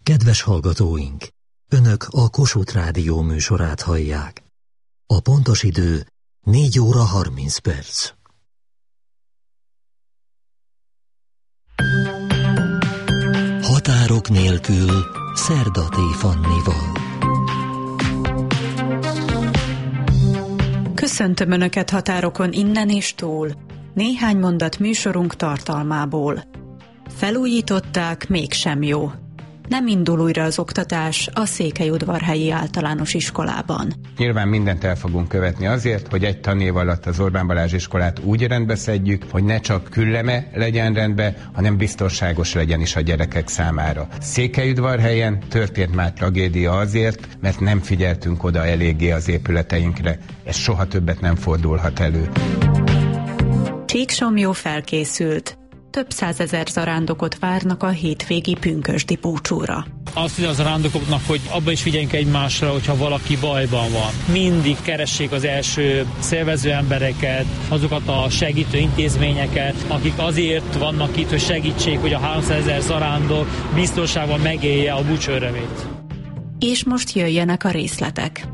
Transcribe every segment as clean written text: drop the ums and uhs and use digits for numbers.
Kedves hallgatóink! Önök a Kossuth Rádió műsorát hallják. A pontos idő 4 óra 30 perc. Határok nélkül Szerda T. Fannival. Köszöntöm Önöket határokon innen és túl. Néhány mondat műsorunk tartalmából. Felújították, mégsem jó. Nem indul újra az oktatás a Székelyudvarhelyi Általános Iskolában. Nyilván mindent el fogunk követni azért, hogy egy tanév alatt az Orbán Balázs iskolát úgy rendbe szedjük, hogy ne csak külleme legyen rendbe, hanem biztonságos legyen is a gyerekek számára. Székelyudvarhelyen történt már tragédia azért, mert nem figyeltünk oda eléggé az épületeinkre. Ez soha többet nem fordulhat elő. Csíksomlyó felkészült. Több százezer zarándokot várnak a hétvégi pünkösdi búcsúra. Azt mondja az zarándokoknak, hogy abban is figyeljünk egymásra, hogyha valaki bajban van. Mindig keressék az első szervező embereket, azokat a segítő intézményeket, akik azért vannak itt, hogy segítsék, hogy a 300 000 zarándok biztonságban megélje a búcsú örömét. És most jöjjenek a részletek.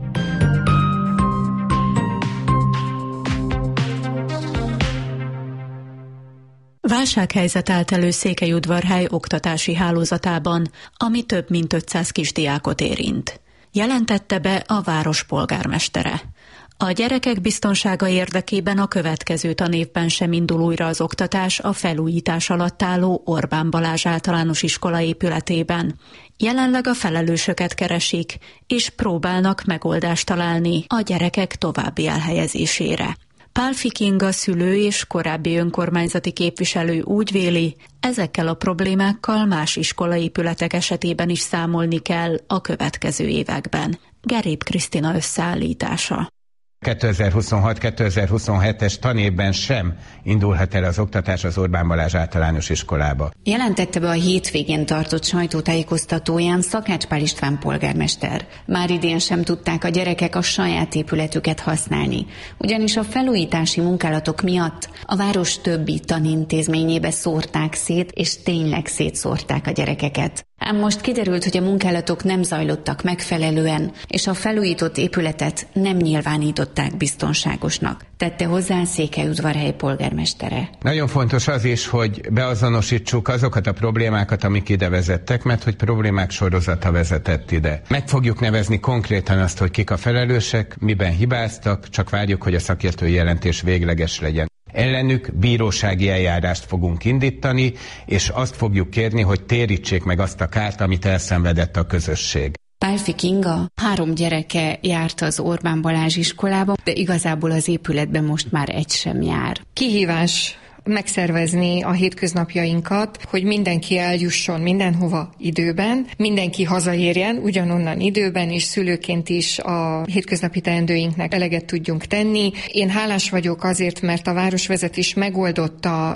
Válsághelyzet állt elő Székelyudvarhely oktatási hálózatában, ami több mint 500 kisdiákot érint. Jelentette be a város polgármestere. A gyerekek biztonsága érdekében a következő tanévben sem indul újra az oktatás a felújítás alatt álló Orbán Balázs Általános Iskola épületében. Jelenleg a felelősöket keresik, és próbálnak megoldást találni a gyerekek további elhelyezésére. Pálffy Kinga szülő és korábbi önkormányzati képviselő úgy véli, ezekkel a problémákkal más iskolaépületek esetében is számolni kell a következő években. Gerép Krisztina összeállítása. 2026-2027-es tanévben sem indulhat el az oktatás az Orbán Balázs Általános Iskolába. Jelentette be a hétvégén tartott sajtótájékoztatóján Szakács Pál István polgármester. Már idén sem tudták a gyerekek a saját épületüket használni, ugyanis a felújítási munkálatok miatt a város többi tanintézményébe szórták szét, és tényleg szétszórták a gyerekeket. Ám most kiderült, hogy a munkálatok nem zajlottak megfelelően, és a felújított épületet nem nyilvánították biztonságosnak, tette hozzá Székelyudvarhely polgármestere. Nagyon fontos az is, hogy beazonosítsuk azokat a problémákat, amik ide vezettek, mert hogy problémák sorozata vezetett ide. Meg fogjuk nevezni konkrétan azt, hogy kik a felelősek, miben hibáztak, csak várjuk, hogy a szakértői jelentés végleges legyen. Ellenük bírósági eljárást fogunk indítani, és azt fogjuk kérni, hogy térítsék meg azt a kárt, amit elszenvedett a közösség. Pálffy Kinga 3 gyereke járt az Orbán Balázs iskolába, de igazából az épületben most már egy sem jár. Kihívás megszervezni a hétköznapjainkat, hogy mindenki eljusson mindenhova időben, mindenki hazaérjen ugyanonnan időben, és szülőként is a hétköznapi teendőinknek eleget tudjunk tenni. Én hálás vagyok azért, mert a városvezetés megoldotta